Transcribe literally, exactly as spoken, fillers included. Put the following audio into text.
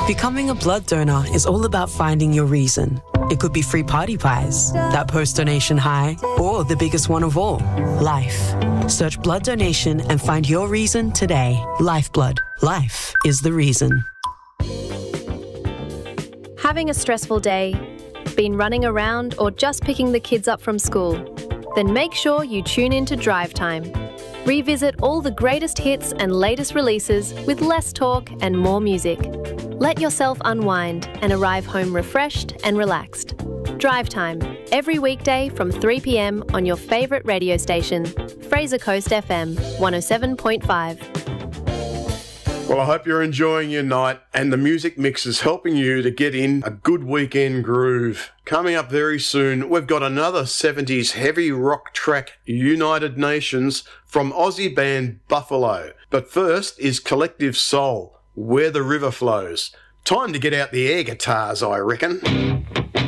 Becoming a blood donor is all about finding your reason. It could be free party pies, that post-donation high, or the biggest one of all, life. Search blood donation and find your reason today. Lifeblood. Life is the reason. Having a stressful day, been running around or just picking the kids up from school? Then make sure you tune in to Drive Time. Revisit all the greatest hits and latest releases with less talk and more music. Let yourself unwind and arrive home refreshed and relaxed. Drive Time, every weekday from three p m on your favourite radio station, Fraser Coast F M one oh seven point five. Well, I hope you're enjoying your night and the music mix is helping you to get in a good weekend groove. Coming up very soon, we've got another seventies heavy rock track, United Nations, from Aussie band Buffalo. But first is Collective Soul, Where the River Flows. Time to get out the air guitars, I reckon.